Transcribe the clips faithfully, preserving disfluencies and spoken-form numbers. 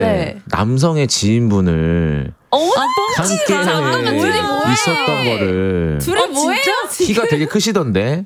네. 남성의 지인분을 어, 함께 있었던 거를. 둘이 뭐예요? 키가 되게 크시던데.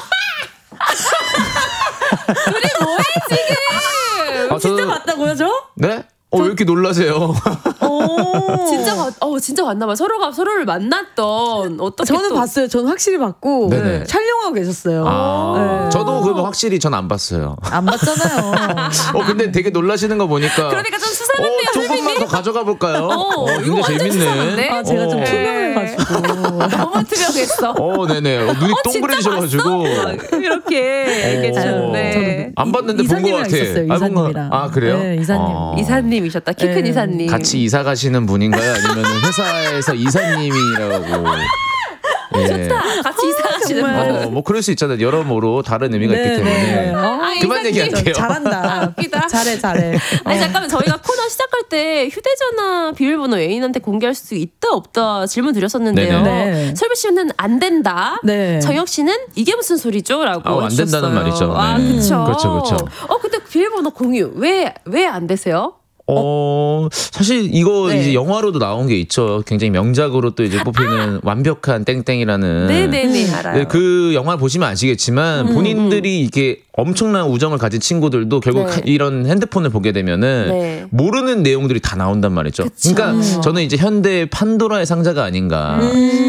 둘이 뭐해 지금? 아, 진짜 저는- 맞다고요, 저? 네? 어, 왜 이렇게 놀라세요? 진짜 봤, 어 진짜 봤나봐요. 서로가 서로를 만났던 어떻게 저는 또 봤어요. 저는 확실히 봤고 네네. 촬영하고 계셨어요. 아, 네. 저도 그러면 확실히 전 안 봤어요. 안 봤잖아요. 어, 근데 되게 놀라시는 거 보니까. 그러니까 좀 어, 수상한데요, 조금만 더 가져가 볼까요? 어, 이거 굉장히 완전 재밌네. 수상한데? 아, 제가 좀 어. 투명해가지고. 너무 투명했어. 어, 네네. 어, 눈이 동그래지셔가지고. 이렇게 얘기해주셨는데 안 봤는데 본 것 이사님이랑 같아. 있었어요, 아, 뭔가- 이사님이랑. 아, 그래요? 네, 이사님. 어. 이사님이셨다. 키 큰 네. 이사님. 같이 이사 가시는 분인가요? 아니면 회사에서 이사님이라고. 예. 같이 이사하시는 분. 어, 뭐 그럴 수 있잖아요. 여러모로 다른 의미가 네, 있기 때문에. 네. 어, 그만 이사님. 얘기할게요. 잘한다. 웃기다. 잘해, 잘해. 아니 어. 잠깐만 저희가 코너 시작할 때 휴대전화 비밀번호 애인한테 공개할 수 있다 없다 질문 드렸었는데요. 네네. 네. 설비 씨는 안 된다. 네. 정혁 씨는 이게 무슨 소리죠?라고 아, 안 해주셨어요. 된다는 말이죠. 아 네. 그렇죠. 그렇죠, 그렇죠. 어 근데 비밀번호 공유 왜 왜 안 되세요? 어, 사실 이거 네. 이제 영화로도 나온 게 있죠. 굉장히 명작으로 또 이제 뽑히는 완벽한 땡땡이라는. 네네네 알아요. 네, 그 영화 보시면 아시겠지만 음, 본인들이 이게 엄청난 우정을 가진 친구들도 결국 네. 이런 핸드폰을 보게 되면은 네. 모르는 내용들이 다 나온단 말이죠. 그쵸. 그러니까 저는 이제 현대 판도라의 상자가 아닌가.